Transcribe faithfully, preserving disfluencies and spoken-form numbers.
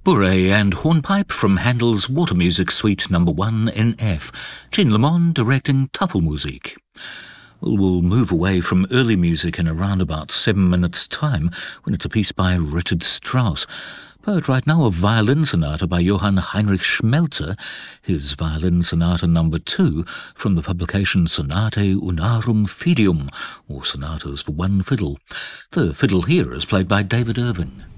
Bourrée and Hornpipe from Handel's Water Music Suite number one in F. Jean Lemon directing Tafelmusik. Well, we'll move away from early music in around about seven minutes' time when it's a piece by Richard Strauss. But right now, a violin sonata by Johann Heinrich Schmelzer, his violin sonata number two from the publication Sonatae Unarum Fidium, or Sonatas for One Fiddle. The fiddle here is played by David Irving.